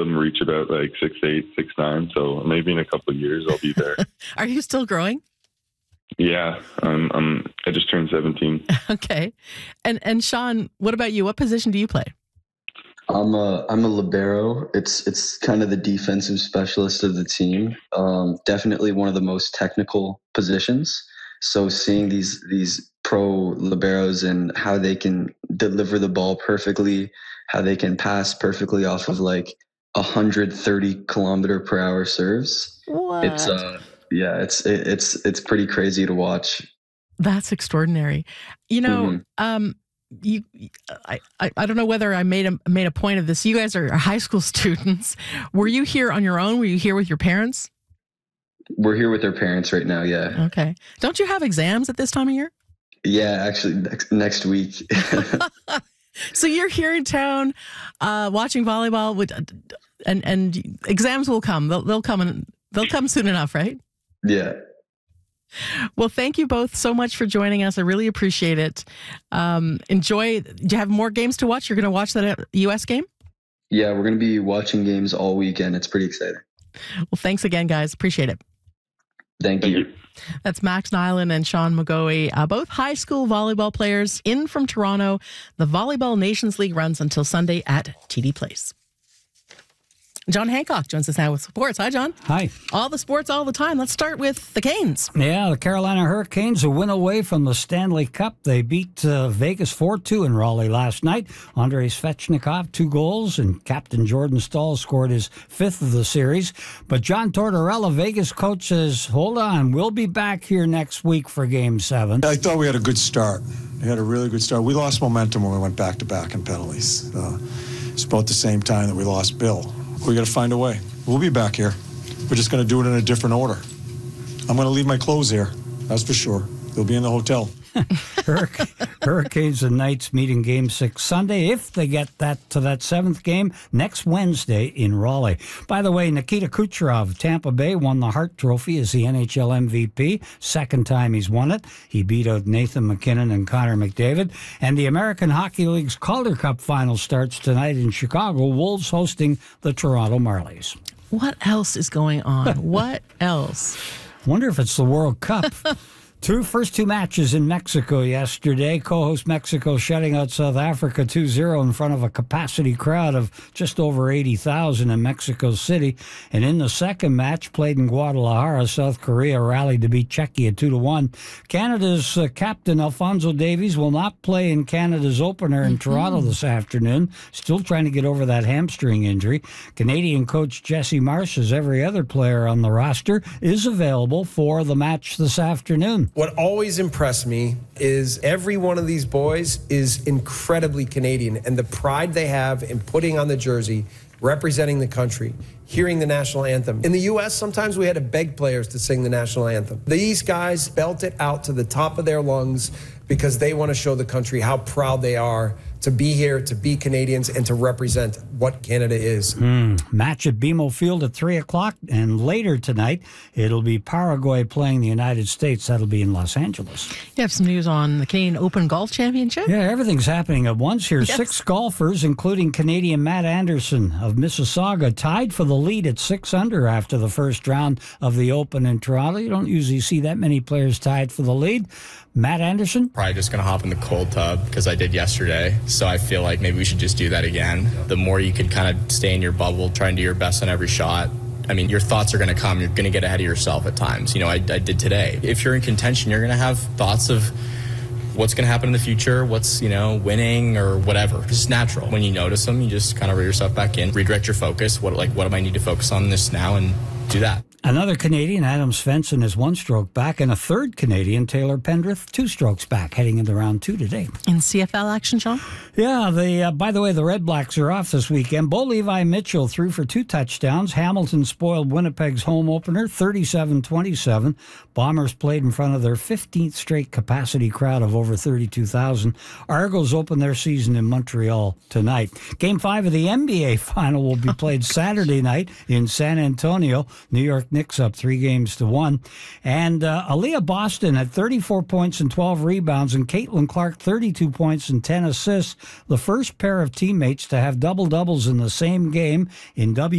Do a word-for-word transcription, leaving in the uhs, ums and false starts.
can reach about like six eight, six nine. So maybe in a couple of years I'll be there. Are you still growing? Yeah, I'm, I'm, I just turned seventeen. Okay. And and Sean, what about you? What position do you play? I'm a I'm a libero. It's it's kind of the defensive specialist of the team. Um, definitely one of the most technical positions. So seeing these these pro liberos and how they can deliver the ball perfectly, how they can pass perfectly off of like one hundred thirty kilometer per hour serves. What? It's uh yeah, it's it, it's it's pretty crazy to watch. That's extraordinary. You know, Mm-hmm. um, you, I, I, I don't know whether I made a made a point of this. You guys are high school students. Were you here on your own? Were you here with your parents? We're here with our parents right now. Yeah. Okay. Don't you have exams at this time of year? Yeah, actually next, next week. So you're here in town, uh, watching volleyball, with, and and exams will come. They'll they'll come and they'll come soon enough, right? Yeah. Well, thank you both so much for joining us. I really appreciate it. Um, enjoy. Do you have more games to watch? You're going to watch that U S game? Yeah, we're going to be watching games all weekend. It's pretty exciting. Well, thanks again, guys. Appreciate it. Thank, Thank you. you. That's Max Nyland and Sean McGoey, uh, both high school volleyball players in from Toronto. The Volleyball Nations League runs until Sunday at T D Place. John Hancock joins us now with sports. Hi, John. Hi. All the sports all the time. Let's start with the Canes. Yeah, the Carolina Hurricanes, a win away from the Stanley Cup. They beat uh, Vegas four two in Raleigh last night. Andrei Svechnikov, two goals, and Captain Jordan Staal scored his fifth of the series. But John Tortorella, Vegas coach, says, hold on, we'll be back here next week for Game seven. I thought we had a good start. We had a really good start. We lost momentum when we went back-to-back in penalties. Uh, it's about the same time that we lost Bill. We got to find a way. We'll be back here. We're just going to do it in a different order. I'm going to leave my clothes here. That's for sure. They'll be in the hotel. Hurricanes and Knights meet in Game six Sunday, if they get that to that seventh game, next Wednesday in Raleigh. By the way, Nikita Kucherov, Tampa Bay, won the Hart Trophy as the N H L M V P. Second time he's won it. He beat out Nathan McKinnon and Connor McDavid. And the American Hockey League's Calder Cup final starts tonight in Chicago. Wolves hosting the Toronto Marlies. What else is going on? What else? Wonder if it's the World Cup. Two first two matches in Mexico yesterday. Co-host Mexico shutting out South Africa two zero in front of a capacity crowd of just over eighty thousand in Mexico City. And in the second match, played in Guadalajara, South Korea rallied to beat Czechia two to one. Canada's uh, captain Alphonso Davies will not play in Canada's opener in mm-hmm. Toronto this afternoon. Still trying to get over that hamstring injury. Canadian coach Jesse Marsh, as every other player on the roster, is available for the match this afternoon. What always impressed me is every one of these boys is incredibly Canadian, and the pride they have in putting on the jersey, representing the country, hearing the national anthem. In the U S, sometimes we had to beg players to sing the national anthem. These guys belt it out to the top of their lungs because they want to show the country how proud they are to be here, to be Canadians, and to represent what Canada is. Mm. Match at B M O Field at three o'clock, and later tonight, it'll be Paraguay playing the United States. That'll be in Los Angeles. You have some news on the Canadian Open Golf Championship? Yeah, everything's happening at once here. Yes. Six golfers, including Canadian Matt Anderson of Mississauga, tied for the lead at six under after the first round of the Open in Toronto. You don't usually see that many players tied for the lead. Matt Anderson? Probably just going to hop in the cold tub because I did yesterday. So I feel like maybe we should just do that again. The more you can kind of stay in your bubble, try and do your best on every shot. I mean, your thoughts are going to come. You're going to get ahead of yourself at times. You know, I, I did today. If you're in contention, you're going to have thoughts of what's going to happen in the future, what's, you know, winning or whatever. It's just natural. When you notice them, you just kind of reel yourself back in, redirect your focus. What, like, what do I need to focus on this now, and do that. Another Canadian, Adam Svensson, is one stroke back, and a third Canadian, Taylor Pendrith, two strokes back, heading into round two today. In C F L action, Sean? Yeah, the uh, by the way, the Red Blacks are off this weekend. Bo Levi Mitchell threw for two touchdowns. Hamilton spoiled Winnipeg's home opener, thirty-seven twenty-seven. Bombers played in front of their fifteenth straight capacity crowd of over thirty-two thousand. Argos open their season in Montreal tonight. Game five of the N B A final will be played Saturday night in San Antonio. New York Knicks up three games to one. And uh, Aaliyah Boston had thirty-four points and twelve rebounds, and Caitlin Clark thirty-two points and ten assists. The first pair of teammates to have double-doubles in the same game in W.